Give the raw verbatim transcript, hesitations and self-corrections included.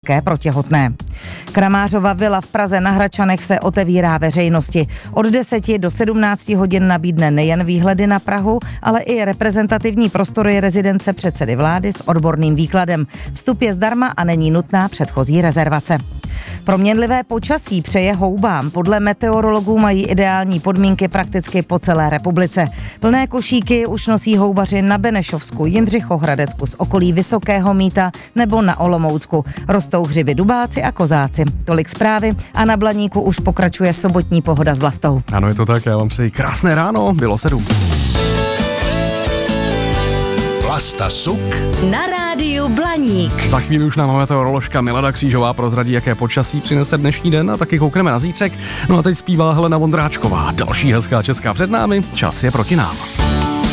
také pro těhotné. Kramářova vila v Praze na Hradčanech se otevírá veřejnosti. Od deseti do sedmnácti hodin nabídne nejen výhledy na Prahu, ale i reprezentativní prostory rezidence předsedy vlády s odborným výkladem. Vstup je zdarma a není nutná předchozí rezervace. Proměnlivé počasí přeje houbám. Podle meteorologů mají ideální podmínky prakticky po celé republice. Plné košíky už nosí houbaři na Benešovsku, Jindřichohradecku, z okolí Vysokého Mýta nebo na Olomoucku. Rostou hřiby, dubáci a kozáci. Tolik zprávy a na Blaníku už pokračuje sobotní pohoda s Vlastou. Ano, je to tak, já vám přeji krásné ráno, bylo sedm. Vlasta Suk na rádiu Blaník. Za chvíli už nám meteoroložka Milada Křížová prozradí, jaké počasí přinese dnešní den, a taky koukneme na zítřek. No a teď zpívá Helena Vondráčková. Další hezká česká před námi, čas je proti nám.